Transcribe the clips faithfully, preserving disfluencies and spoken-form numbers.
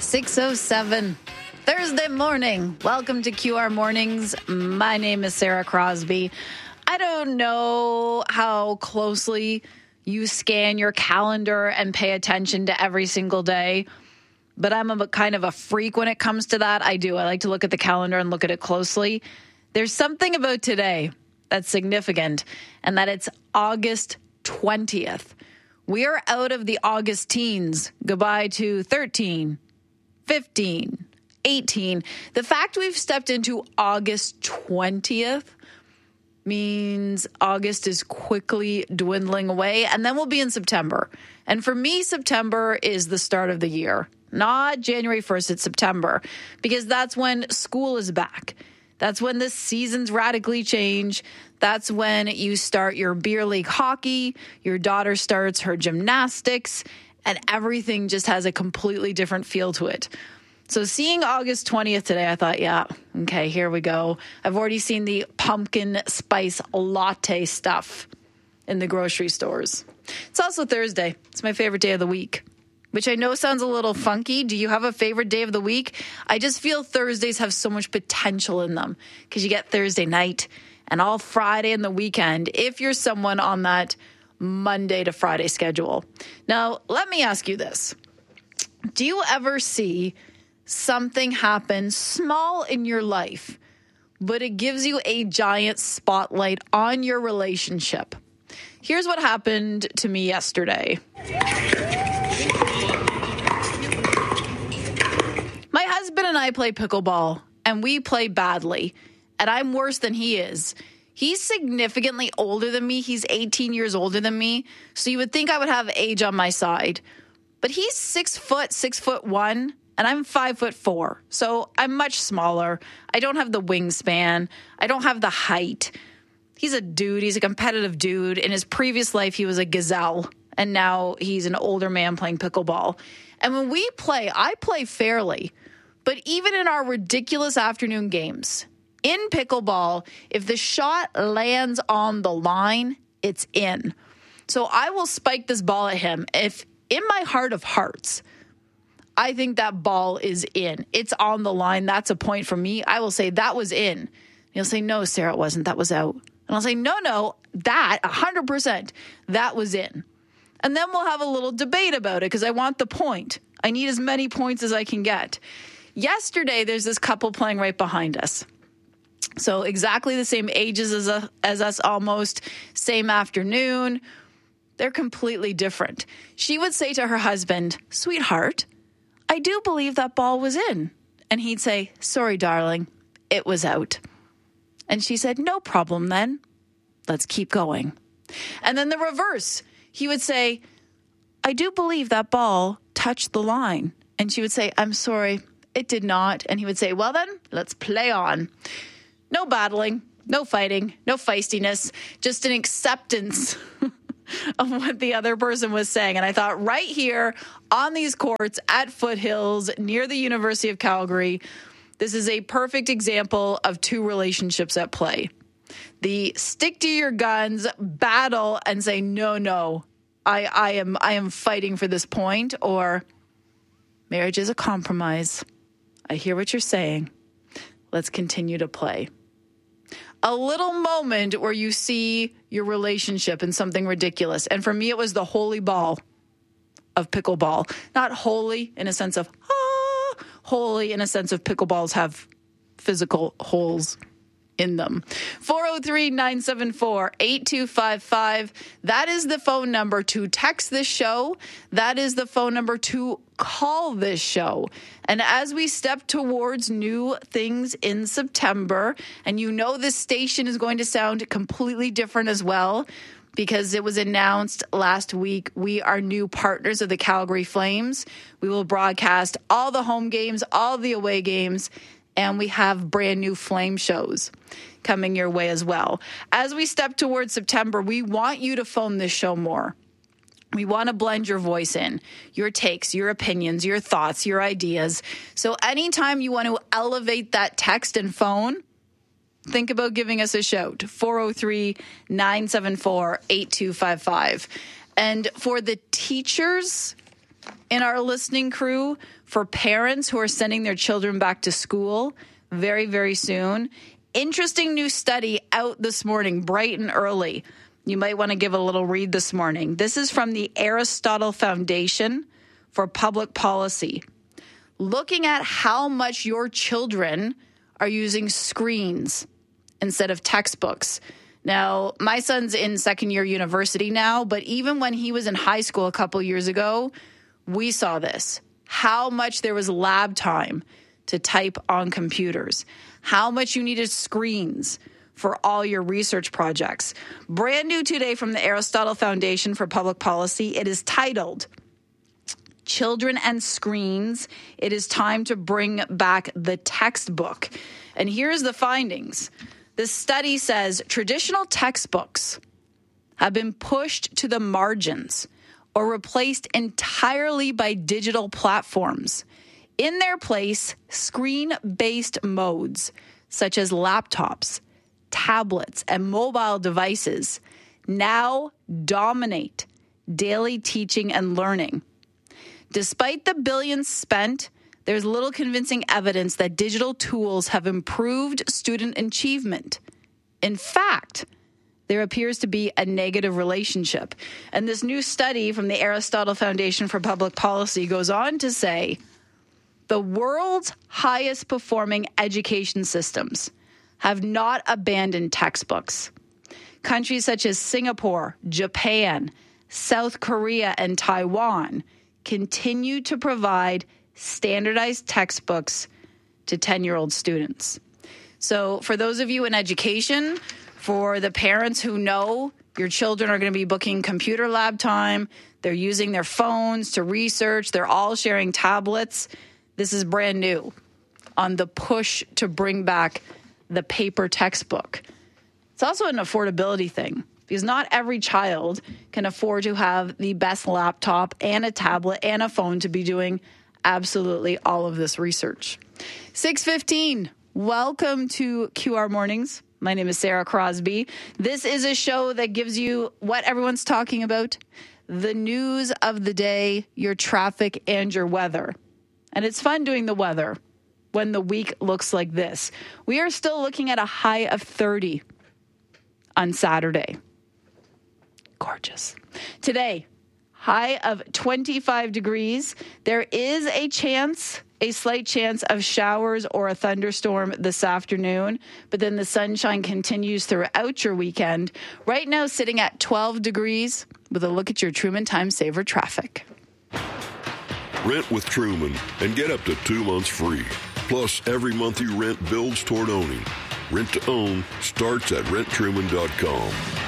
six oh seven Thursday morning. Welcome to Q R Mornings. My name is Sarah Crosby. I don't know how closely you scan your calendar and pay attention to every single day, but I'm a kind of a freak when it comes to that. I do. I like to look at the calendar and look at it closely. There's something about today that's significant, and that it's August twentieth. We are out of the August teens. Goodbye to thirteen, fifteen, eighteen. The fact we've stepped into August twentieth means August is quickly dwindling away, and then we'll be in September. And for me, September is the start of the year, not January first, it's September, because that's when school is back. That's when the seasons radically change. That's when you start your beer league hockey, your daughter starts her gymnastics, and everything just has a completely different feel to it. So seeing August twentieth today, I thought, yeah, okay, here we go. I've already seen the pumpkin spice latte stuff in the grocery stores. It's also Thursday. It's my favorite day of the week, which I know sounds a little funky. Do you have a favorite day of the week? I just feel Thursdays have so much potential in them because you get Thursday night and all Friday and the weekend if you're someone on that Monday to Friday schedule. Now, let me ask you this. Do you ever see something happen small in your life, but it gives you a giant spotlight on your relationship? Here's what happened to me yesterday. My husband and I play pickleball, and we play badly, and I'm worse than he is. He's significantly older than me. He's eighteen years older than me, so you would think I would have age on my side. But he's six foot, six foot one, and I'm five foot four, so I'm much smaller. I don't have the wingspan. I don't have the height. He's a dude. He's a competitive dude. In his previous life, he was a gazelle, and now he's an older man playing pickleball. And when we play, I play fairly. But even in our ridiculous afternoon games, in pickleball, if the shot lands on the line, it's in. So I will spike this ball at him. If in my heart of hearts, I think that ball is in, it's on the line, that's a point for me, I will say that was in. He'll say, no, Sarah, it wasn't. That was out. And I'll say, no, no, that, one hundred percent, that was in. And then we'll have a little debate about it because I want the point. I need as many points as I can get. Yesterday, there's this couple playing right behind us. So exactly the same ages as, a, as us almost, same afternoon. They're completely different. She would say to her husband, sweetheart, I do believe that ball was in. And he'd say, sorry, darling, it was out. And she said, no problem then. Let's keep going. And then the reverse. He would say, I do believe that ball touched the line. And she would say, I'm sorry, it did not. And he would say, well then, let's play on. No battling, no fighting, no feistiness, just an acceptance of what the other person was saying. And I thought right here on these courts at Foothills near the University of Calgary, this is a perfect example of two relationships at play. The stick to your guns, battle, and say, no, no, I, I am I am fighting for this point, or marriage is a compromise. I hear what you're saying. Let's continue to play. A little moment where you see your relationship in something ridiculous. And for me, it was the holy ball of pickleball. Not holy in a sense of, ah, holy in a sense of pickleballs have physical holes in them. four oh three, nine seven four, eight two five five. That is the phone number to text this show. That is the phone number to call this show. And as we step towards new things in September, and you know this station is going to sound completely different as well, because it was announced last week, we are new partners of the Calgary Flames. We will broadcast all the home games, all the away games, and we have brand new Flame shows coming your way as well. As we step towards September, we want you to phone this show more. We want to blend your voice in, your takes, your opinions, your thoughts, your ideas. So anytime you want to elevate that text and phone, think about giving us a shout, four oh three, nine seven four, eight two five five. And for the teachers, in our listening crew for parents who are sending their children back to school very, very soon. Interesting new study out this morning, bright and early. You might want to give a little read this morning. This is from the Aristotle Foundation for Public Policy, looking at how much your children are using screens instead of textbooks. Now, my son's in second year university now, but even when he was in high school a couple years ago, we saw this, how much there was lab time to type on computers, how much you needed screens for all your research projects. Brand new today from the Aristotle Foundation for Public Policy. It is titled Children and Screens. It is time to bring back the textbook. And here's the findings. This study says traditional textbooks have been pushed to the margins or replaced entirely by digital platforms. In their place, screen-based modes such as laptops, tablets, and mobile devices now dominate daily teaching and learning. Despite the billions spent, there's little convincing evidence that digital tools have improved student achievement. In fact, there appears to be a negative relationship. And this new study from the Aristotle Foundation for Public Policy goes on to say the world's highest performing education systems have not abandoned textbooks. Countries such as Singapore, Japan, South Korea, and Taiwan continue to provide standardized textbooks to ten-year-old students. So for those of you in education, for the parents who know your children are going to be booking computer lab time, they're using their phones to research, they're all sharing tablets, this is brand new on the push to bring back the paper textbook. It's also an affordability thing because not every child can afford to have the best laptop and a tablet and a phone to be doing absolutely all of this research. six fifteen, welcome to Q R Mornings. My name is Sarah Crosby. This is a show that gives you what everyone's talking about, the news of the day, your traffic, and your weather. And it's fun doing the weather when the week looks like this. We are still looking at a high of thirty on Saturday. Gorgeous. Today, high of twenty-five degrees. There is a chance, a slight chance of showers or a thunderstorm this afternoon, but then the sunshine continues throughout your weekend. Right now, sitting at twelve degrees with a look at your Truman Time Saver traffic. Rent with Truman and get up to two months free. Plus, every month you rent builds toward owning. Rent to own starts at rent truman dot com.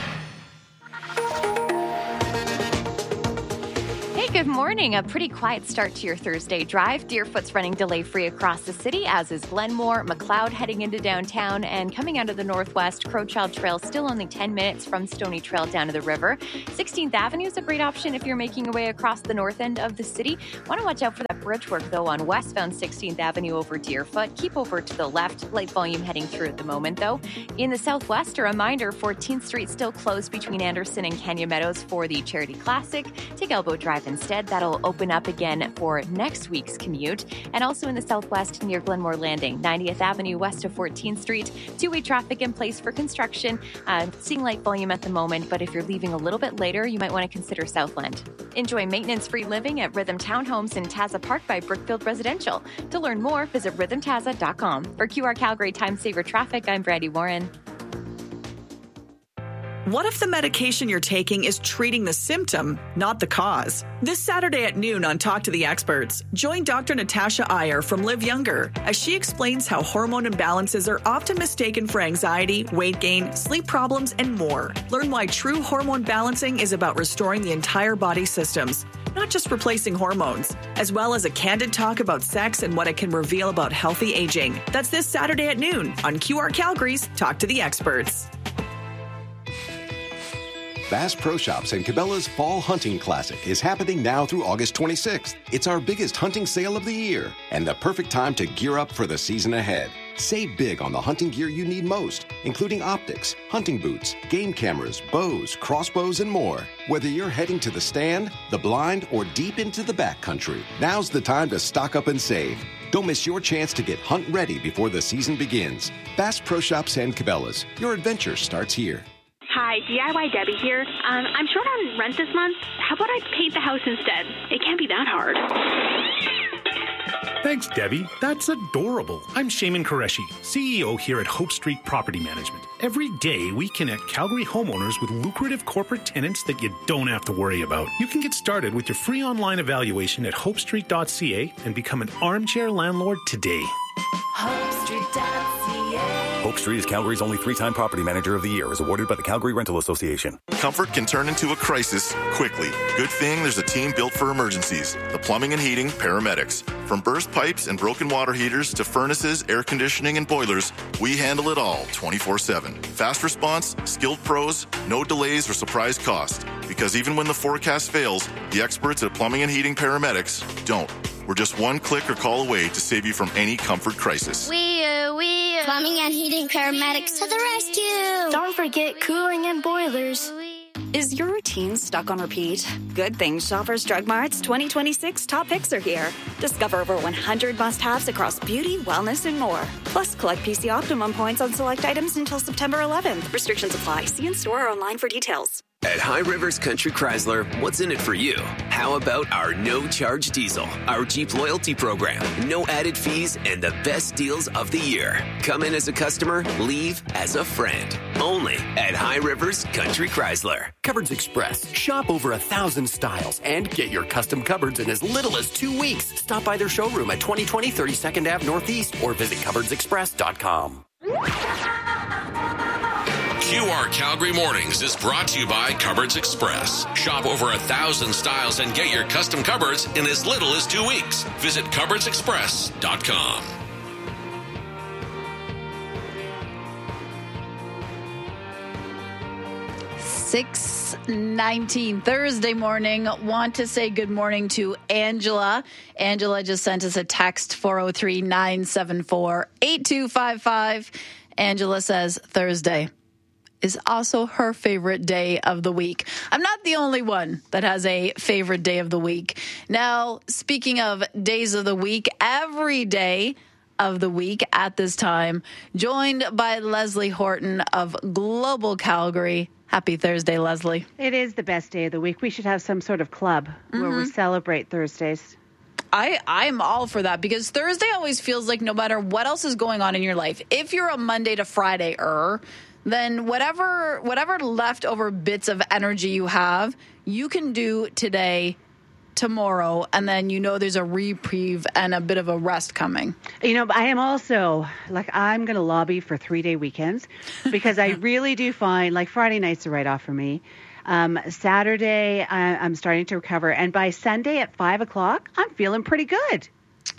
Good morning. A pretty quiet start to your Thursday drive. Deerfoot's running delay-free across the city, as is Glenmore, McLeod heading into downtown, and coming out of the northwest, Crowchild Trail still only ten minutes from Stony Trail down to the river. sixteenth Avenue is a great option if you're making your way across the north end of the city. Want to watch out for that bridge work, though, on westbound sixteenth Avenue over Deerfoot. Keep over to the left. Light volume heading through at the moment, though. In the southwest, a reminder, fourteenth Street still closed between Anderson and Kenya Meadows for the Charity Classic. Take Elbow Drive instead. That'll open up again for next week's commute. And also in the southwest near Glenmore Landing, ninetieth Avenue west of fourteenth Street. Two-way traffic in place for construction. Uh, seeing light volume at the moment, but if you're leaving a little bit later, you might want to consider Southland. Enjoy maintenance-free living at Rhythm Townhomes in Taza Park by Brookfield Residential. To learn more, visit rhythm taza dot com. For Q R Calgary Time Saver Traffic, I'm Brandy Warren. What if the medication you're taking is treating the symptom, not the cause? This Saturday at noon on Talk to the Experts, join Doctor Natasha Iyer from Live Younger as she explains how hormone imbalances are often mistaken for anxiety, weight gain, sleep problems, and more. Learn why true hormone balancing is about restoring the entire body systems, not just replacing hormones, as well as a candid talk about sex and what it can reveal about healthy aging. That's this Saturday at noon on Q R Calgary's Talk to the Experts. Bass Pro Shops and Cabela's Fall Hunting Classic is happening now through August twenty-sixth. It's our biggest hunting sale of the year and the perfect time to gear up for the season ahead. Save big on the hunting gear you need most, including optics, hunting boots, game cameras, bows, crossbows, and more. Whether you're heading to the stand, the blind, or deep into the backcountry, now's the time to stock up and save. Don't miss your chance to get hunt ready before the season begins. Bass Pro Shops and Cabela's. Your adventure starts here. Hi, D I Y Debbie here. Um, I'm short on rent this month. How about I paint the house instead? It can't be that hard. Thanks, Debbie. That's adorable. I'm Shaman Qureshi, C E O here at Hope Street Property Management. Every day, we connect Calgary homeowners with lucrative corporate tenants that you don't have to worry about. You can get started with your free online evaluation at hope street dot c a and become an armchair landlord today. hope street dot c a Hope Street is Calgary's only three-time Property Manager of the Year, as awarded by the Calgary Rental Association. Comfort can turn into a crisis quickly. Good thing there's a team built for emergencies. The Plumbing and Heating Paramedics. From burst pipes and broken water heaters to furnaces, air conditioning, and boilers, we handle it all twenty-four seven. Fast response, skilled pros, no delays or surprise cost. Because even when the forecast fails, the experts at Plumbing and Heating Paramedics don't. We're just one click or call away to save you from any comfort crisis. We, uh, we, uh, Plumbing and Heating Paramedics to the rescue. Don't forget cooling and boilers. Is your routine stuck on repeat? Good thing Shoppers Drug Mart's twenty twenty-six top picks are here. Discover over one hundred must-haves across beauty, wellness, and more. Plus, collect P C Optimum points on select items until September eleventh. Restrictions apply. See in-store or online for details. At High Rivers Country Chrysler, what's in it for you? How about our no-charge diesel, our Jeep loyalty program, no added fees, and the best deals of the year? Come in as a customer, leave as a friend. Only at High Rivers Country Chrysler. Cupboards Express. Shop over a thousand styles and get your custom cupboards in as little as two weeks. Stop by their showroom at twenty twenty thirty-second Avenue Northeast or visit cupboards express dot com. Q R Calgary Mornings is brought to you by Cupboards Express. Shop over a thousand styles and get your custom cupboards in as little as two weeks. Visit cupboards express dot com. six nineteen Thursday morning. Want to say good morning to Angela. Angela just sent us a text, four oh three, nine seven four, eight two five five. Angela says Thursday is also her favorite day of the week. I'm not the only one that has a favorite day of the week. Now, speaking of days of the week, every day of the week at this time, joined by Leslie Horton of Global Calgary. Happy Thursday, Leslie. It is the best day of the week. We should have some sort of club mm-hmm. where we celebrate Thursdays. I, I'm all for that because Thursday always feels like no matter what else is going on in your life, if you're a Monday to Friday-er, then whatever whatever leftover bits of energy you have, you can do today, tomorrow, and then you know there's a reprieve and a bit of a rest coming. You know, I am also, like, I'm going to lobby for three-day weekends because I really do find, like, Friday night's a write-off for me. Um, Saturday, I, I'm starting to recover. And by Sunday at five o'clock, I'm feeling pretty good.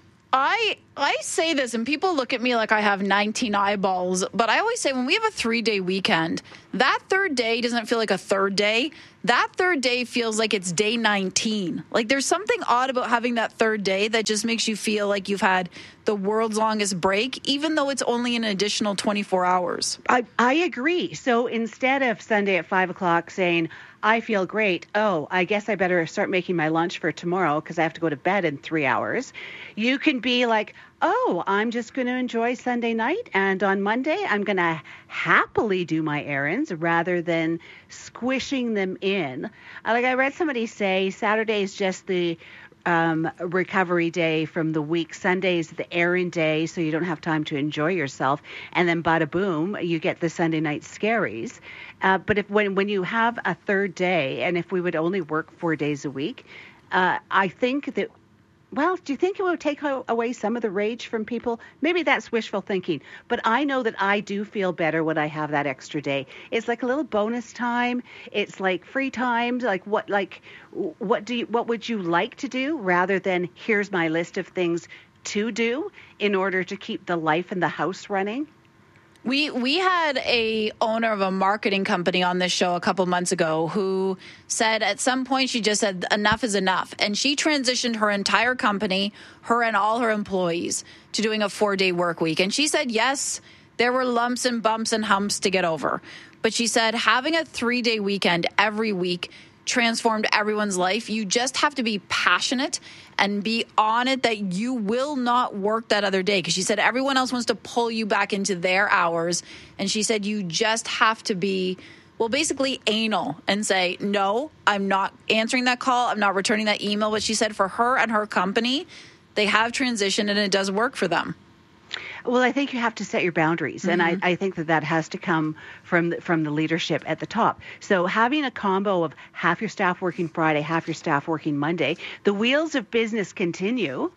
I I say this, and people look at me like I have nineteen eyeballs, but I always say when we have a three-day weekend, that third day doesn't feel like a third day. That third day feels like it's day nineteen. Like there's something odd about having that third day that just makes you feel like you've had the world's longest break, even though it's only an additional twenty-four hours. I, I agree. So instead of Sunday at five o'clock saying, I feel great. Oh, I guess I better start making my lunch for tomorrow because I have to go to bed in three hours. You can be like, oh, I'm just going to enjoy Sunday night. And on Monday, I'm going to happily do my errands rather than squishing them in. Like I read somebody say Saturday is just the um, recovery day from the week. Sunday is the errand day, so you don't have time to enjoy yourself. And then bada boom, you get the Sunday night scaries. Uh, but if when, when you have a third day, and if we would only work four days a week, uh, I think that, well, do you think it would take away some of the rage from people? Maybe that's wishful thinking. But I know that I do feel better when I have that extra day. It's like a little bonus time. It's like free time. Like what, like what do you, what would you like to do rather than here's my list of things to do in order to keep the life in the house running? We we had a owner of a marketing company on this show a couple months ago who said at some point she just said enough is enough. And she transitioned her entire company, her and all her employees, to doing a four-day work week. And she said, yes, there were lumps and bumps and humps to get over. But she said having a three-day weekend every week transformed everyone's life. You just have to be passionate and be on it that you will not work that other day. Because she said everyone else wants to pull you back into their hours. And she said you just have to be, well, basically anal and say, no, I'm not answering that call. I'm not returning that email. But she said for her and her company, they have transitioned and it does work for them. Well, I think you have to set your boundaries, mm-hmm. and I, I think that that has to come from the, from the leadership at the top. So having a combo of half your staff working Friday, half your staff working Monday, the wheels of business continue,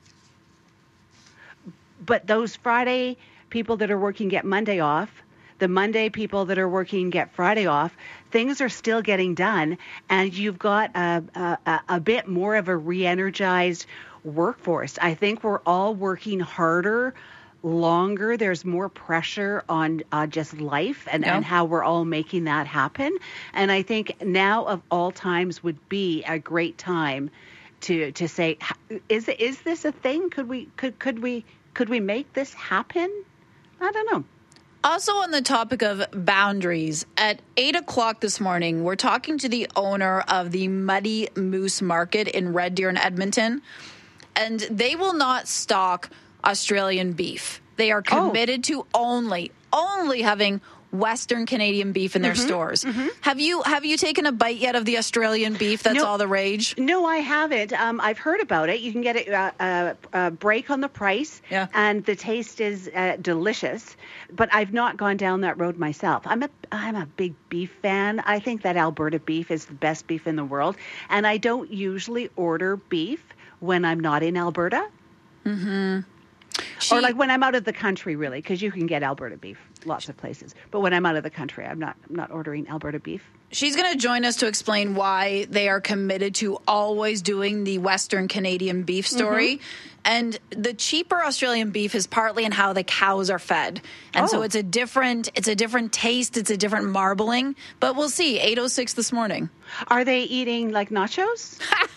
but those Friday people that are working get Monday off, the Monday people that are working get Friday off. Things are still getting done, and you've got a, a, a bit more of a re-energized workforce. I think we're all working harder, longer. There's more pressure on uh, just life and, yeah. and how we're all making that happen. And I think now of all times would be a great time to to say, is is this a thing? Could we could could we could we make this happen? I don't know. Also on the topic of boundaries, at eight o'clock this morning, we're talking to the owner of the Muddy Moose Market in Red Deer in Edmonton, and they will not stock Australian beef. They are committed oh. to only, only having Western Canadian beef in their mm-hmm, stores. Mm-hmm. Have you have you taken a bite yet of the Australian beef that's no, all the rage? No, I haven't. Um, I've heard about it. You can get it uh, uh, a break on the price, yeah. and the taste is uh, delicious. But I've not gone down that road myself. I'm a I'm a big beef fan. I think that Alberta beef is the best beef in the world, and I don't usually order beef when I'm not in Alberta. Mm-hmm. She, or like when I'm out of the country, really, because you can get Alberta beef lots of places. But when I'm out of the country, I'm not I'm not ordering Alberta beef. She's going to join us to explain why they are committed to always doing the Western Canadian beef story. Mm-hmm. And the cheaper Australian beef is partly in how the cows are fed. And oh. so it's a different it's a different taste, it's a different marbling. But we'll see, eight oh six this morning. Are they eating like nachos?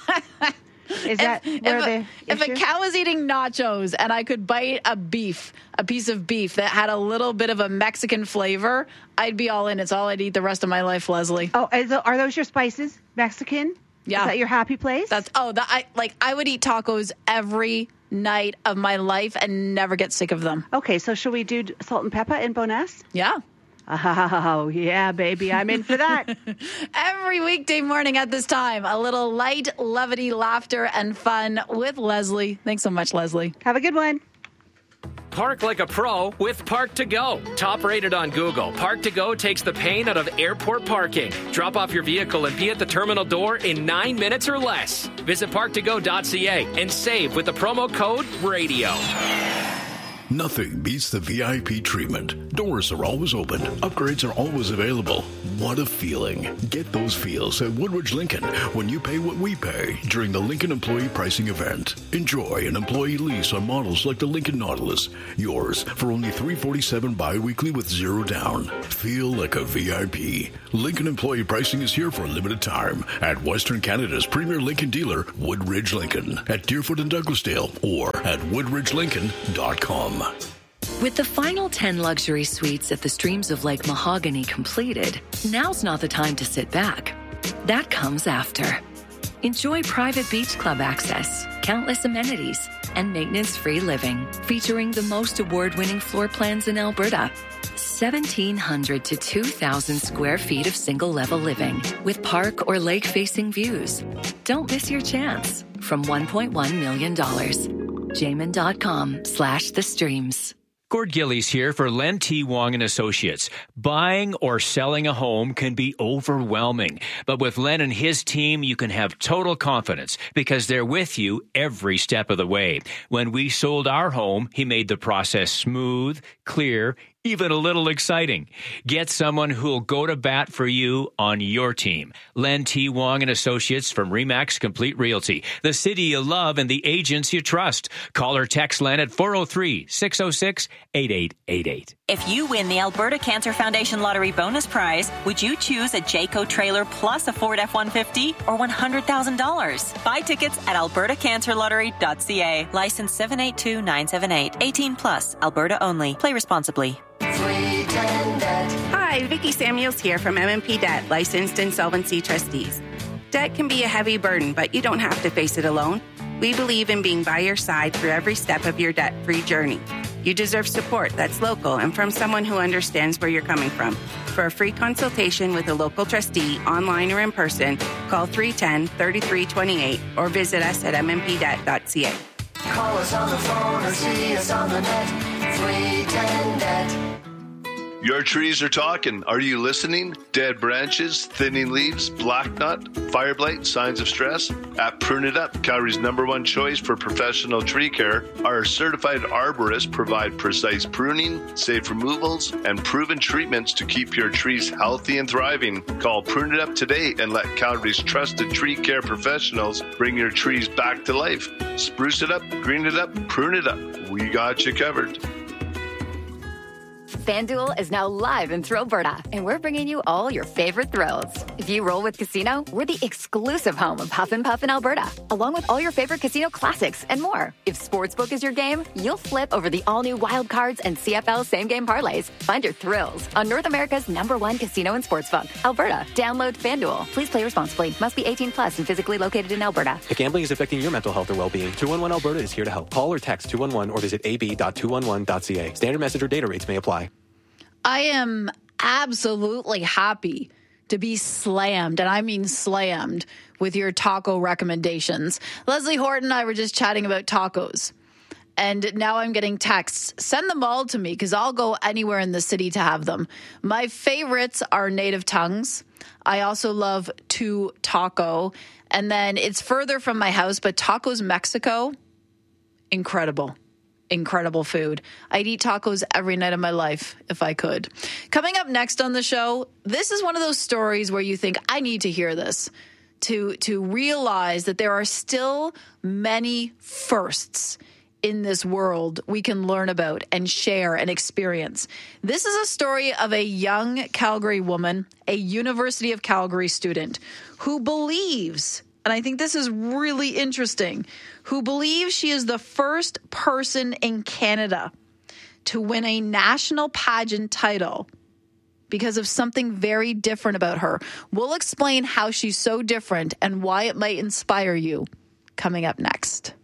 Is that if, where if, the a, if a cow is eating nachos and I could bite a beef, a piece of beef that had a little bit of a Mexican flavor, I'd be all in. It's all I'd eat the rest of my life, Leslie. Oh, is, are those your spices? Mexican? Yeah. Is that your happy place? That's oh, that I like. I would eat tacos every night of my life and never get sick of them. Okay, so should we do salt and pepper in Bonus? Yeah. Oh, yeah, baby. I'm in for that. Every weekday morning at this time, a little light, levity, laughter, and fun with Leslie. Thanks so much, Leslie. Have a good one. Park like a pro with Park to Go. Top rated on Google, Park to Go takes the pain out of airport parking. Drop off your vehicle and be at the terminal door in nine minutes or less. Visit park to go dot c a and save with the promo code RADIO. Nothing beats the V I P treatment. Doors are always open. Upgrades are always available. What a feeling. Get those feels at Woodridge Lincoln when you pay what we pay during the Lincoln Employee Pricing Event. Enjoy an employee lease on models like the Lincoln Nautilus. Yours for only three hundred forty-seven dollars bi-weekly with zero down. Feel like a V I P. Lincoln Employee Pricing is here for a limited time at Western Canada's premier Lincoln dealer, Woodridge Lincoln, at Deerfoot and Douglasdale, or at woodridge lincoln dot com. With the final ten luxury suites at the Streams of Lake Mahogany completed, now's not the time to sit back. That comes after. Enjoy private beach club access, countless amenities, and maintenance-free living, featuring the most award-winning floor plans in Alberta. seventeen hundred to two thousand square feet of single-level living with park or lake-facing views. Don't miss your chance. From one point one million dollars. Jamin.com slash the streams. Gord Gillies here for Len T. Wong and Associates. Buying or selling a home can be overwhelming, but with Len and his team, you can have total confidence because they're with you every step of the way. When we sold our home, he made the process smooth, clear, even a little exciting. Get someone who'll go to bat for you on your team. Len T. Wong and Associates from Remax Complete Realty. The city you love and the agents you trust. Call or text Len at four oh three, six oh six, eight eight eight eight. If you win the Alberta Cancer Foundation Lottery bonus prize, would you choose a Jayco trailer plus a Ford F one fifty or one hundred thousand dollars? Buy tickets at alberta cancer lottery dot c a. License seven eight two nine seven eight. eighteen plus. Alberta only. Play responsibly. Hi, Vicki Samuels here from M and P Debt, licensed insolvency trustees. Debt can be a heavy burden, but you don't have to face it alone. We believe in being by your side through every step of your debt-free journey. You deserve support that's local and from someone who understands where you're coming from. For a free consultation with a local trustee, online or in person, call three one zero, three three two eight or visit us at m m p debt dot c a. Call us on the phone or see us on the net. three ten net. Your trees are talking. Are you listening? Dead branches, thinning leaves, black knot, fire blight, signs of stress? At Prune It Up, Calgary's number one choice for professional tree care, our certified arborists provide precise pruning, safe removals, and proven treatments to keep your trees healthy and thriving. Call Prune It Up today and let Calgary's trusted tree care professionals bring your trees back to life. Spruce it up, green it up, prune it up. We got you covered. FanDuel is now live in Thrillberta, and we're bringing you all your favorite thrills. If you roll with Casino, we're the exclusive home of Huff and Puff in Alberta, along with all your favorite casino classics and more. If Sportsbook is your game, you'll flip over the all-new Wild Cards and C F L same-game parlays. Find your thrills on North America's number one casino and sportsbook, Alberta. Download FanDuel. Please play responsibly. Must be eighteen plus and physically located in Alberta. If gambling is affecting your mental health or well-being, two one one Alberta is here to help. Call or text two one one or visit a b dot two one one dot c a. Standard message or data rates may apply. I am absolutely happy to be slammed, and I mean slammed, with your taco recommendations. Leslie Horton and I were just chatting about tacos, and now I'm getting texts. Send them all to me because I'll go anywhere in the city to have them. My favorites are Native Tongues. I also love Tu Taco, and then it's further from my house, but Tacos Mexico, incredible. Incredible food. I'd eat tacos every night of my life if I could. Coming up next on the show, this is one of those stories where you think, I need to hear this to, to realize that there are still many firsts in this world we can learn about and share and experience. This is a story of a young Calgary woman, a University of Calgary student, who believes, and I think this is really interesting, who believes she is the first person in Canada to win a national pageant title because of something very different about her. We'll explain how she's so different and why it might inspire you coming up next.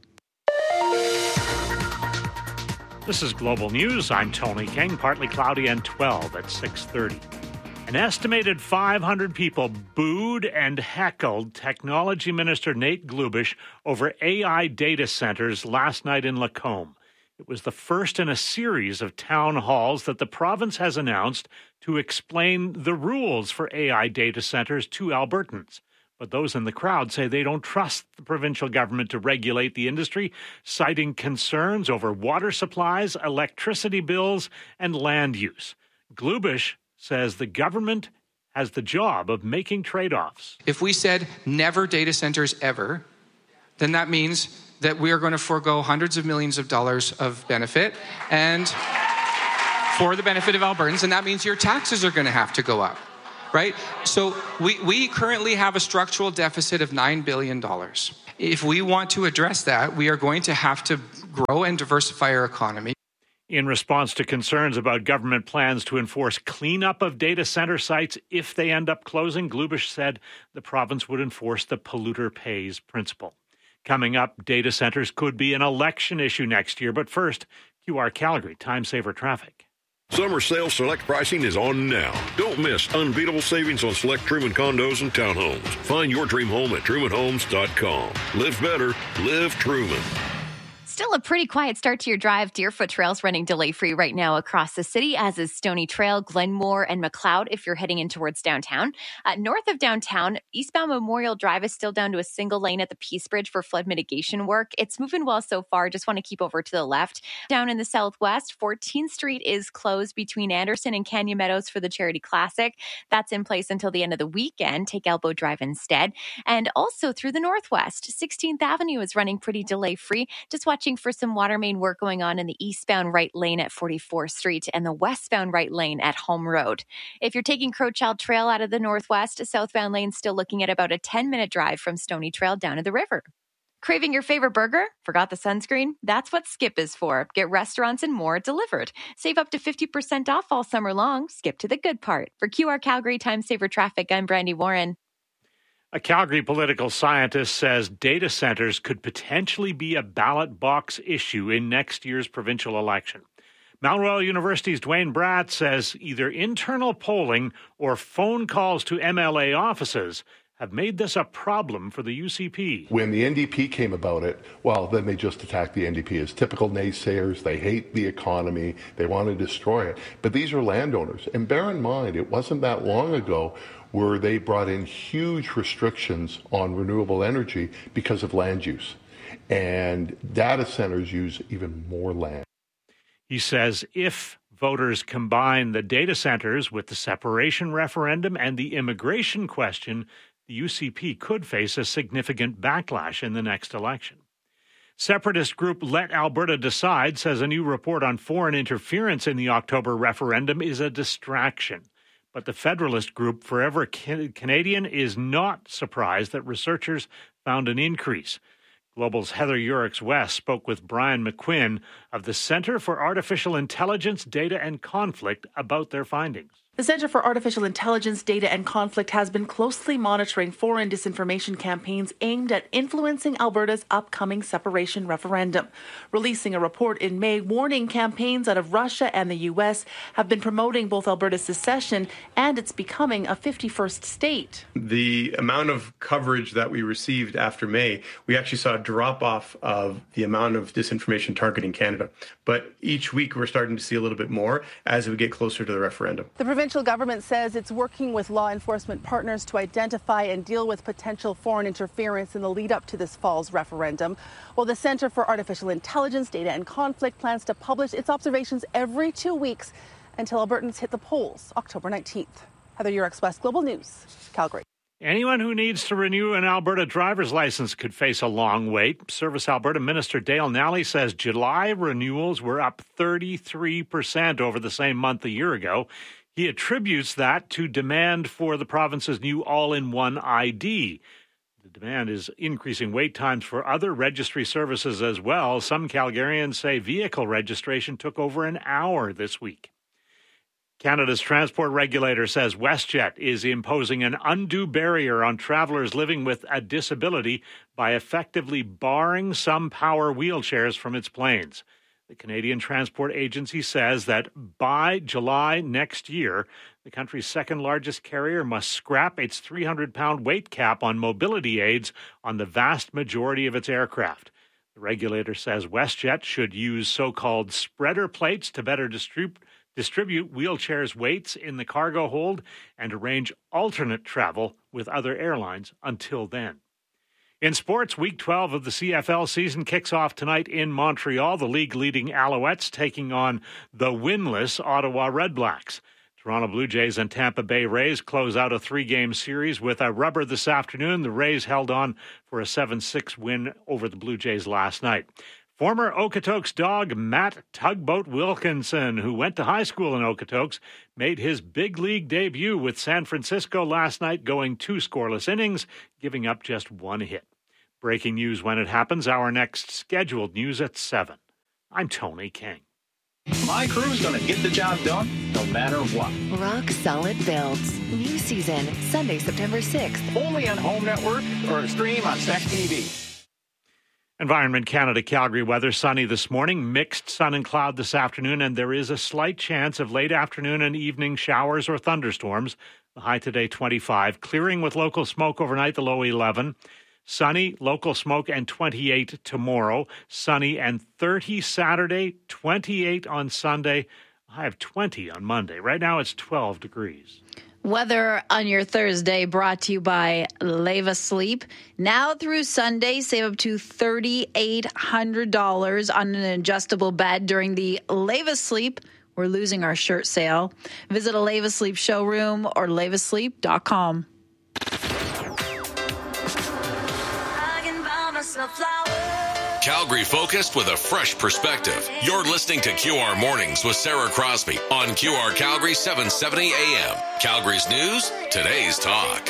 This is Global News. I'm Tony King. Partly cloudy and twelve at six thirty. An estimated five hundred people booed and heckled Technology Minister Nate Glubish over A I data centers last night in Lacombe. It was the first in a series of town halls that the province has announced to explain the rules for A I data centers to Albertans. But those in the crowd say they don't trust the provincial government to regulate the industry, citing concerns over water supplies, electricity bills, and land use. Glubish says the government has the job of making trade-offs. If we said never data centers ever, then that means that we are going to forego hundreds of millions of dollars of benefit and for the benefit of Albertans, and that means your taxes are going to have to go up, right? So we, we currently have a structural deficit of nine billion dollars. If we want to address that, we are going to have to grow and diversify our economy. In response to concerns about government plans to enforce cleanup of data center sites if they end up closing, Glubish said the province would enforce the polluter pays principle. Coming up, data centers could be an election issue next year. But first, Q R Calgary, Time Saver Traffic. Summer sale select pricing is on now. Don't miss unbeatable savings on select Truman condos and townhomes. Find your dream home at truman homes dot com. Live better, live Truman. Still a pretty quiet start to your drive. Deerfoot Trail's running delay-free right now across the city, as is Stony Trail, Glenmore, and McLeod if you're heading in towards downtown. Uh, north of downtown, eastbound Memorial Drive is still down to a single lane at the Peace Bridge for flood mitigation work. It's moving well so far. Just want to keep over to the left. Down in the southwest, fourteenth Street is closed between Anderson and Canyon Meadows for the Charity Classic. That's in place until the end of the weekend. Take Elbow Drive instead. And also through the northwest, sixteenth Avenue is running pretty delay-free. Just watching for some water main work going on in the eastbound right lane at forty-fourth Street and the westbound right lane at Home Road. If you're taking Crowchild Trail out of the northwest, southbound lane still looking at about a ten-minute drive from Stony Trail down to the river. Craving your favorite burger? Forgot the sunscreen? That's what Skip is for. Get restaurants and more delivered. Save up to fifty percent off all summer long. Skip to the good part. For Q R Calgary Time Saver Traffic, I'm Brandy Warren. A Calgary political scientist says data centers could potentially be a ballot box issue in next year's provincial election. Mount Royal University's Dwayne Bratt says either internal polling or phone calls to M L A offices have made this a problem for the U C P. When the N D P came about it, well, then they just attacked the N D P as typical naysayers. They hate the economy. They want to destroy it. But these are landowners. And bear in mind, it wasn't that long ago where they brought in huge restrictions on renewable energy because of land use. And data centers use even more land. He says if voters combine the data centers with the separation referendum and the immigration question, the U C P could face a significant backlash in the next election. Separatist group Let Alberta Decide says a new report on foreign interference in the October referendum is a distraction. But the Federalist group Forever Canadian is not surprised that researchers found an increase. Global's Heather Urix-West spoke with Brian McQuinn of the Centre for Artificial Intelligence, Data and Conflict about their findings. The Centre for Artificial Intelligence, Data and Conflict has been closely monitoring foreign disinformation campaigns aimed at influencing Alberta's upcoming separation referendum, releasing a report in May warning campaigns out of Russia and the U S have been promoting both Alberta's secession and its becoming a fifty-first state. The amount of coverage that we received after May, we actually saw a drop-off of the amount of disinformation targeting Canada. But each week we're starting to see a little bit more as we get closer to the referendum. The provincial government says it's working with law enforcement partners to identify and deal with potential foreign interference in the lead up to this fall's referendum. While the Centre for Artificial Intelligence, Data and Conflict plans to publish its observations every two weeks until Albertans hit the polls October nineteenth. Heather Urix-West, Global News, Calgary. Anyone who needs to renew an Alberta driver's license could face a long wait. Service Alberta Minister Dale Nally says July renewals were up thirty-three percent over the same month a year ago. He attributes that to demand for the province's new all-in-one I D. The demand is increasing wait times for other registry services as well. Some Calgarians say vehicle registration took over an hour this week. Canada's transport regulator says WestJet is imposing an undue barrier on travelers living with a disability by effectively barring some power wheelchairs from its planes. The Canadian Transport Agency says that by July next year, the country's second largest carrier must scrap its three hundred pound weight cap on mobility aids on the vast majority of its aircraft. The regulator says WestJet should use so-called spreader plates to better distribute distribute wheelchairs' weights in the cargo hold and arrange alternate travel with other airlines until then. In sports, Week twelve of the C F L season kicks off tonight in Montreal. The league-leading Alouettes taking on the winless Ottawa Redblacks. Toronto Blue Jays and Tampa Bay Rays close out a three-game series with a rubber this afternoon. The Rays held on for a seven six win over the Blue Jays last night. Former Okotoks dog Matt Tugboat Wilkinson, who went to high school in Okotoks, made his big league debut with San Francisco last night, going two scoreless innings, giving up just one hit. Breaking news when it happens. Our next scheduled news at seven. I'm Tony King. My crew's going to get the job done no matter what. Rock Solid Builds. New season, Sunday, September sixth. Only on Home Network or stream on S E C T V. Environment Canada Calgary weather, sunny this morning, mixed sun and cloud this afternoon, and there is a slight chance of late afternoon and evening showers or thunderstorms. The high today twenty-five, clearing with local smoke overnight, the low eleven. Sunny, local smoke, and twenty-eight tomorrow. Sunny and thirty Saturday, twenty-eight on Sunday. I have twenty on Monday. Right now it's twelve degrees. Weather on your Thursday brought to you by Leva Sleep. Now through Sunday, save up to three thousand eight hundred dollars on an adjustable bed during the Leva Sleep We're Losing Our Shirt sale. Visit a Leva Sleep showroom or leva sleep dot com. Calgary focused with a fresh perspective. You're listening to Q R Mornings with Sarah Crosby on Q R Calgary seven seventy A M. Calgary's news, today's talk.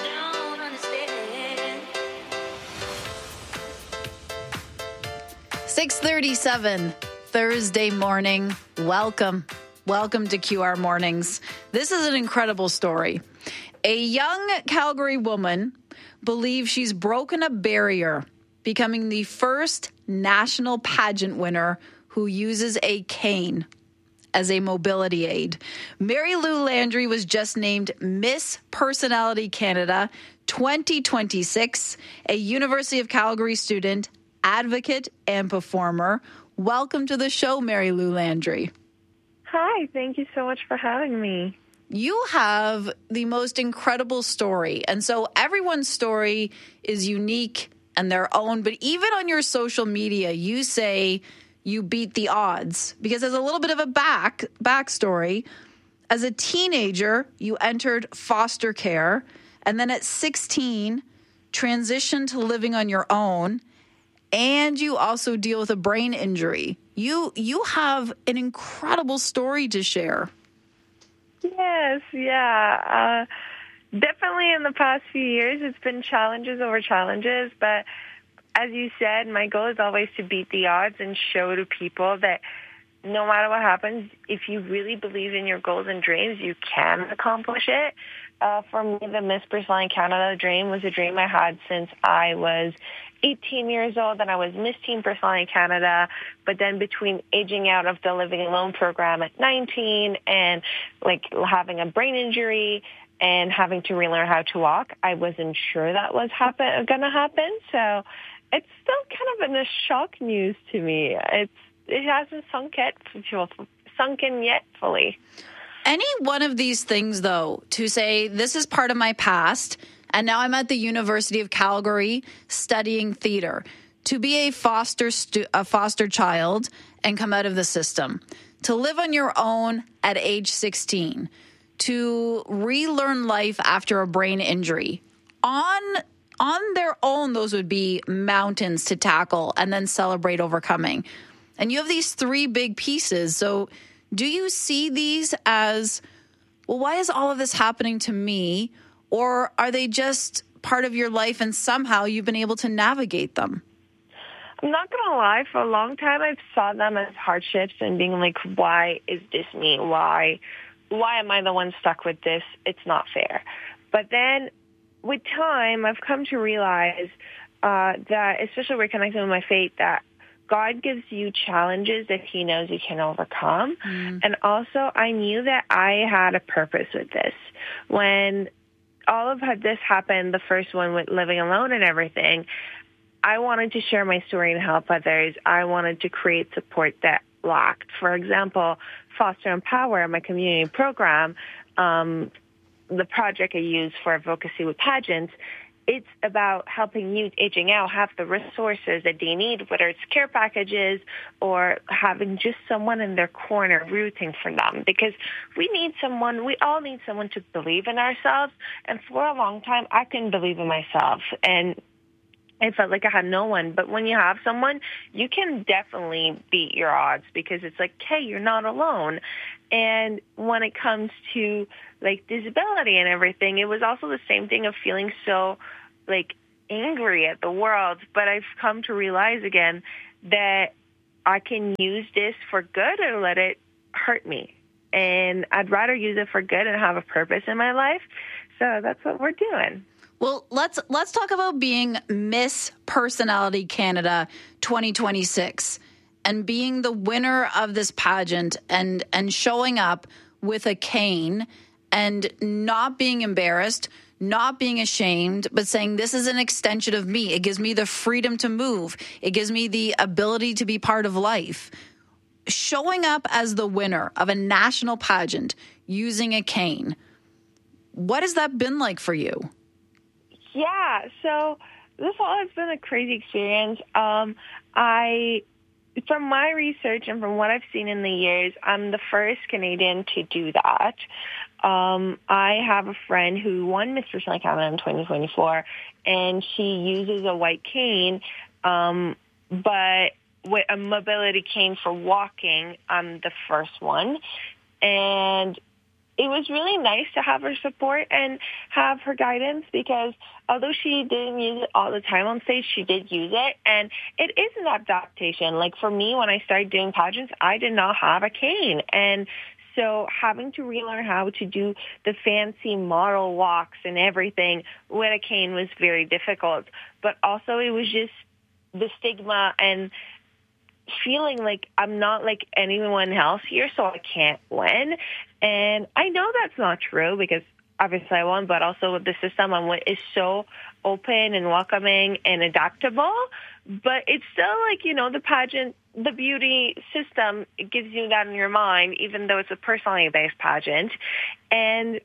six thirty-seven Thursday morning. Welcome. Welcome to Q R Mornings. This is an incredible story. A young Calgary woman believes she's broken a barrier, becoming the first national pageant winner who uses a cane as a mobility aid. Mary Lou Landry was just named Miss Personality Canada twenty twenty-six, a University of Calgary student, advocate, and performer. Welcome to the show, Mary Lou Landry. Hi, thank you so much for having me. You have the most incredible story, and so everyone's story is unique and their own, but even on your social media, you say you beat the odds because there's a little bit of a back backstory. As a teenager, you entered foster care, and then at sixteen, transitioned to living on your own, and you also deal with a brain injury. You you have an incredible story to share. Yes, yeah. Uh, definitely in the past few years, it's been challenges over challenges. But as you said, my goal is always to beat the odds and show to people that no matter what happens, if you really believe in your goals and dreams, you can accomplish it. Uh, for me, the Miss Personality Canada dream was a dream I had since I was eighteen years old, and I was Miss Teen Personality Canada. But then between aging out of the Living Alone program at nineteen and like having a brain injury and having to relearn how to walk, I wasn't sure that was happen going to happen. So it's still kind of in a shock news to me. It's it hasn't sunk yet, sunk in yet fully. Any one of these things, though, to say this is part of my past, and now I'm at the University of Calgary studying theater. To be a foster stu- a foster child and come out of the system, to live on your own at age sixteen, to relearn life after a brain injury. On on their own, those would be mountains to tackle and then celebrate overcoming. And you have these three big pieces. So do you see these as, well, why is all of this happening to me? Or are they just part of your life and somehow you've been able to navigate them? I'm not going to lie. For a long time, I've saw them as hardships and being like, why is this me? Why, why am I the one stuck with this? It's not fair. But then with time, I've come to realize uh, that, especially reconnecting with my faith, that God gives you challenges that he knows you can overcome. Mm. And also, I knew that I had a purpose with this. When all of this happened, the first one with living alone and everything, I wanted to share my story and help others. I wanted to create support that lacked. For example, Foster Empower, my community program, um, the project I use for advocacy with pageants, it's about helping youth aging out have the resources that they need, whether it's care packages or having just someone in their corner rooting for them. Because we need someone, we all need someone to believe in ourselves. And for a long time, I couldn't believe in myself. And I felt like I had no one. But when you have someone, you can definitely beat your odds because it's like, hey, you're not alone. And when it comes to like disability and everything, it was also the same thing of feeling so like angry at the world. But I've come to realize again that I can use this for good or let it hurt me. And I'd rather use it for good and have a purpose in my life. So that's what we're doing. Well, let's let's talk about being Miss Personality Canada twenty twenty-six and being the winner of this pageant and and showing up with a cane and not being embarrassed, not being ashamed, but saying this is an extension of me. It gives me the freedom to move. It gives me the ability to be part of life. Showing up as the winner of a national pageant using a cane, what has that been like for you? Yeah, so this all has been a crazy experience. Um, I, from my research and from what I've seen in the years, I'm the first Canadian to do that. Um, I have a friend who won Miss Personality Canada in twenty twenty-four, and she uses a white cane, um, but with a mobility cane for walking. I'm the first one. And it was really nice to have her support and have her guidance, because although she didn't use it all the time on stage, she did use it. And it is an adaptation. Like for me, when I started doing pageants, I did not have a cane. And so having to relearn how to do the fancy model walks and everything with a cane was very difficult. But also it was just the stigma and feeling like I'm not like anyone else here, so I can't win. And I know that's not true, because obviously I won, but also with the system I'm with is so open and welcoming and adaptable. But it's still like, you know, the pageant, the beauty system, it gives you that in your mind, even though it's a personality-based pageant. And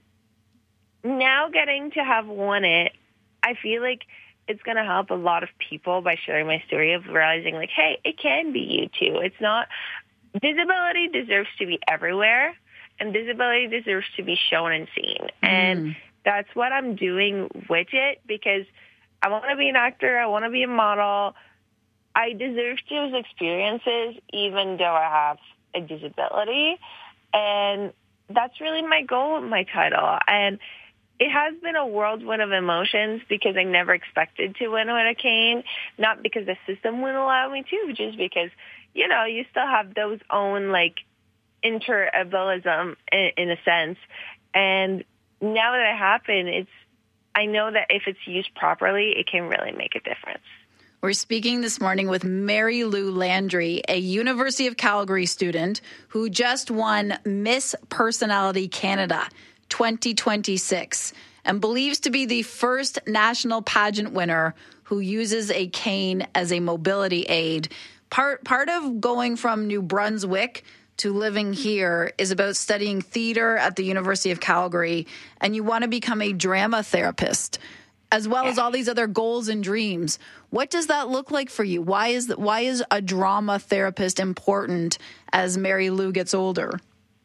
now getting to have won it, I feel like it's going to help a lot of people by sharing my story of realizing, like, hey, it can be you too. It's not, disability deserves to be everywhere, and disability deserves to be shown and seen. Mm. And that's what I'm doing with it, because I want to be an actor. I want to be a model. I deserve those experiences, even though I have a disability. And that's really my goal with my title. And it has been a whirlwind of emotions, because I never expected to win with a cane, not because the system wouldn't allow me to, just because, you know, you still have those own, like, inter-abilism in, in a sense. And now that it happened, it's, I know that if it's used properly, it can really make a difference. We're speaking this morning with Mary Lou Landry, a University of Calgary student who just won Miss Personality Canada twenty twenty-six and believes to be the first national pageant winner who uses a cane as a mobility aid. Part part of going from New Brunswick to living here is about studying theater at the University of Calgary, and you want to become a drama therapist, as well as all these other goals and dreams. What does that look like for you? Why is that, why is a drama therapist important as Mary Lou gets older?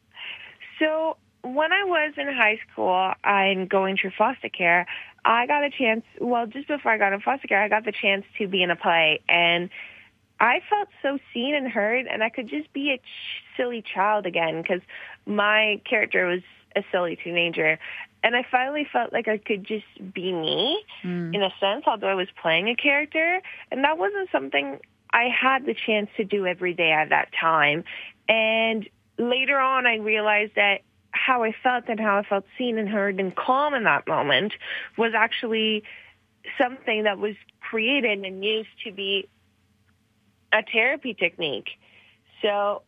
So when I was in high school and going through foster care, I got a chance, well, just before I got in foster care, I got the chance to be in a play. And I felt so seen and heard, and I could just be a ch- silly child again, because my character was a silly teenager. And I finally felt like I could just be me, mm. in a sense, although I was playing a character. And that wasn't something I had the chance to do every day at that time. And later on, I realized that how I felt and how I felt seen and heard and calm in that moment was actually something that was created and used to be a therapy technique. So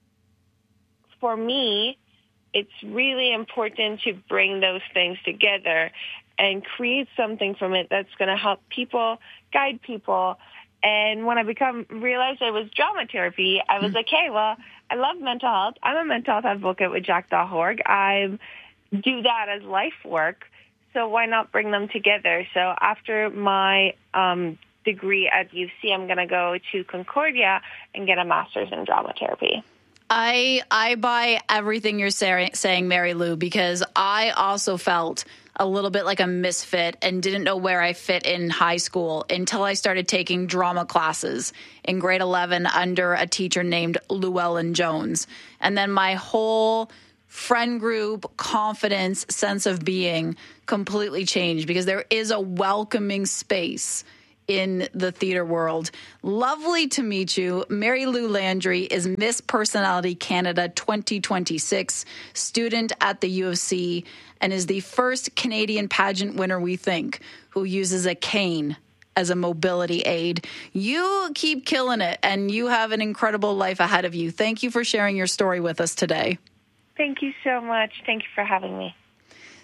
for me, it's really important to bring those things together and create something from it that's going to help people, guide people. And when I become realized it was drama therapy, I was mm-hmm. like, hey, well, I love mental health. I'm a mental health advocate with Jack dot org. I do that as life work, so why not bring them together? So after my um, degree at U C, I'm going to go to Concordia and get a master's in drama therapy. I I buy everything you're say, saying, Mary Lou, because I also felt a little bit like a misfit and didn't know where I fit in high school until I started taking drama classes in grade eleven under a teacher named Llewellyn Jones. And then my whole friend group, confidence, sense of being completely changed, because there is a welcoming space in the theater world. Lovely to meet you. Mary Lou Landry is Miss Personality Canada twenty twenty-six, student at the U of C, and is the first Canadian pageant winner, we think, who uses a cane as a mobility aid. You keep killing it, and you have an incredible life ahead of you. Thank you for sharing your story with us today. Thank you so much. Thank you for having me.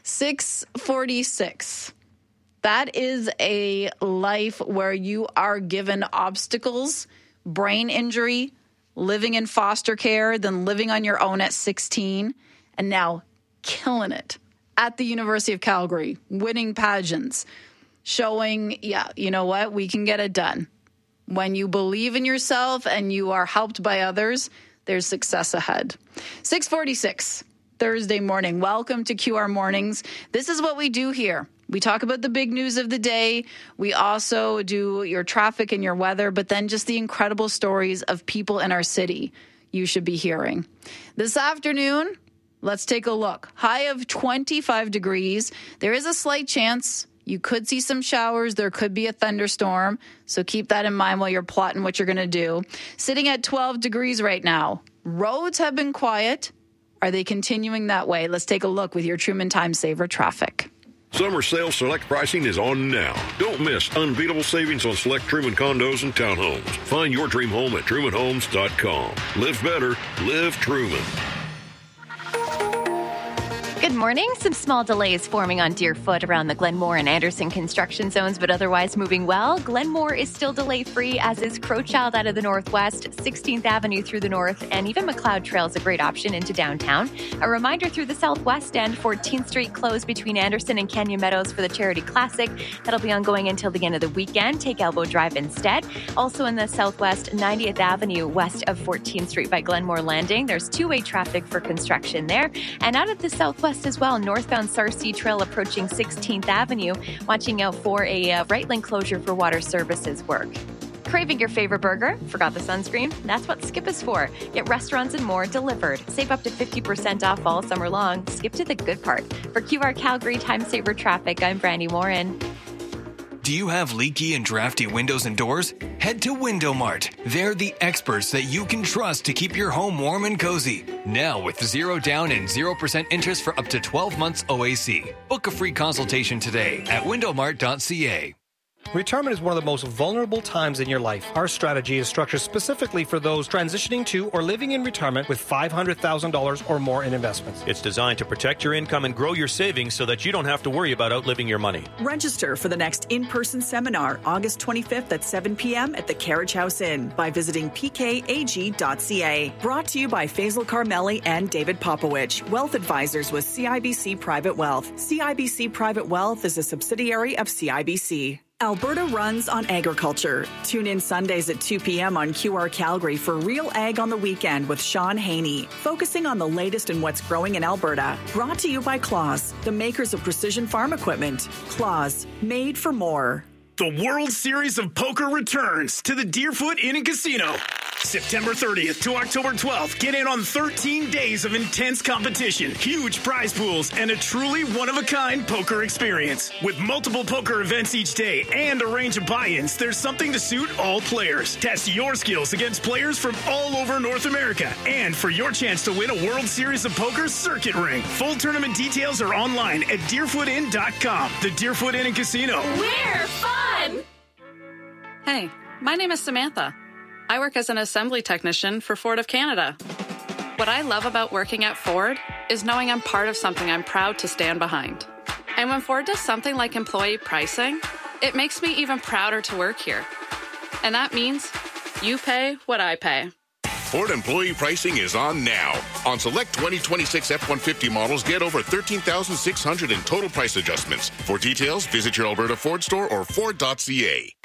six forty-six. That is a life where you are given obstacles, brain injury, living in foster care, then living on your own at sixteen, and now killing it at the University of Calgary, winning pageants, showing, yeah, you know what, we can get it done. When you believe in yourself and you are helped by others, there's success ahead. six forty-six, Thursday morning. Welcome to Q R Mornings. This is what we do here. We talk about the big news of the day. We also do your traffic and your weather, but then just the incredible stories of people in our city you should be hearing. This afternoon, let's take a look. High of twenty-five degrees. There is a slight chance you could see some showers. There could be a thunderstorm. So keep that in mind while you're plotting what you're going to do. Sitting at twelve degrees right now. Roads have been quiet. Are they continuing that way? Let's take a look with your Truman Time Saver traffic. Summer sale select pricing is on now. Don't miss unbeatable savings on select Truman condos and townhomes. Find your dream home at truman homes dot com. Live better. Live Truman. Good morning. Some small delays forming on Deerfoot around the Glenmore and Anderson construction zones, but otherwise moving well. Glenmore is still delay-free, as is Crowchild out of the northwest, sixteenth Avenue through the north, and even McLeod Trail is a great option into downtown. A reminder through the southwest end, fourteenth Street closed between Anderson and Canyon Meadows for the Charity Classic. That'll be ongoing until the end of the weekend. Take Elbow Drive instead. Also in the southwest, ninetieth Avenue west of fourteenth Street by Glenmore Landing. There's two-way traffic for construction there. And out of the southwest as well, northbound Sarcee Trail approaching sixteenth Avenue, watching out for a uh, right lane closure for water services work. Craving your favorite burger? Forgot the sunscreen? That's what Skip is for. Get restaurants and more delivered. Save up to fifty percent off all summer long. Skip to the good part. For Q R Calgary Time Saver Traffic, I'm Brandy Warren. Do you have leaky and drafty windows and doors? Head to Window Mart. They're the experts that you can trust to keep your home warm and cozy. Now with zero down and zero percent interest for up to twelve months O A C. Book a free consultation today at window mart dot c a. Retirement is one of the most vulnerable times in your life. Our strategy is structured specifically for those transitioning to or living in retirement with five hundred thousand dollars or more in investments. It's designed to protect your income and grow your savings so that you don't have to worry about outliving your money. Register for the next in-person seminar, August twenty-fifth at seven p.m. at the Carriage House Inn by visiting p k a g dot c a. Brought to you by Faisal Carmeli and David Popowich, Wealth Advisors with C I B C Private Wealth. C I B C Private Wealth is a subsidiary of C I B C. Alberta runs on agriculture. Tune in Sundays at two p.m. on Q R Calgary for Real Ag on the Weekend with Sean Haney, focusing on the latest in what's growing in Alberta. Brought to you by Claus, the makers of precision farm equipment. Claus, made for more. The World Series of Poker returns to the Deerfoot Inn and Casino. September thirtieth to October twelfth. Get in on thirteen days of intense competition, huge prize pools, and a truly one-of-a-kind poker experience. With multiple poker events each day and a range of buy-ins, there's something to suit all players. Test your skills against players from all over North America. And for your chance to win a World Series of Poker circuit ring. Full tournament details are online at deerfoot inn dot com. The Deerfoot Inn and Casino. We're fun! Hey, my name is Samantha. I work as an assembly technician for Ford of Canada. What I love about working at Ford is knowing I'm part of something I'm proud to stand behind. And when Ford does something like employee pricing, it makes me even prouder to work here. And that means you pay what I pay. Ford employee pricing is on now. On select twenty twenty-six F one fifty models, get over thirteen thousand six hundred dollars in total price adjustments. For details, visit your Alberta Ford store or ford dot c a.